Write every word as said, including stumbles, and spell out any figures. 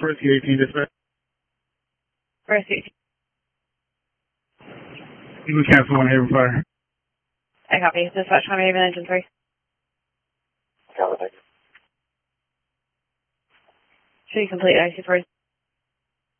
Rescue eighteen, dispatch. Rescue eighteen. You can cancel one Haven Fire. I copy. Dispatch, how many Haven engine three? Copy. Should be complete I C first.